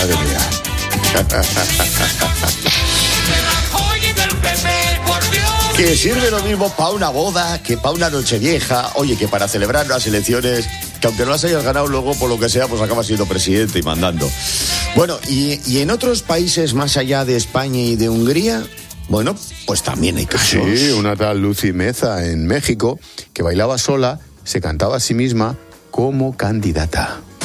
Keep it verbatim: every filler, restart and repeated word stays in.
Madre mía. Que sirve lo mismo para una boda que para una nochevieja. Oye, que para celebrar unas elecciones que aunque no las hayas ganado luego, por lo que sea, pues acabas siendo presidente y mandando. Bueno, y, y en otros países más allá de España y de Hungría, bueno, pues también hay casos. Sí, una tal Lucy Meza en México, que bailaba sola, se cantaba a sí misma como candidata.